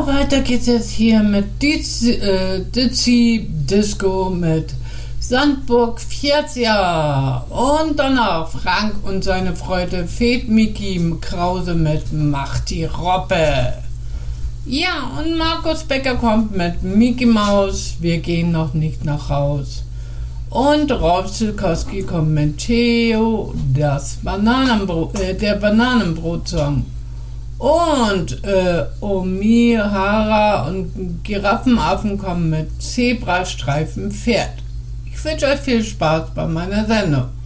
weiter geht's jetzt hier mit Dizzy Disco mit Sandburg Fjärzja und danach Frank und seine Freude Fed Mickey Krause mit Macht die Robbe. Ja, und Markus Becker kommt mit Mickey Maus, wir gehen noch nicht nach Haus. Und Rolf Zilkowski kommt mit Theo, der Bananenbrot-Song. Und Omihara und Giraffenaffen kommen mit Zebrastreifen Pferd. Ich wünsche euch viel Spaß bei meiner Sendung.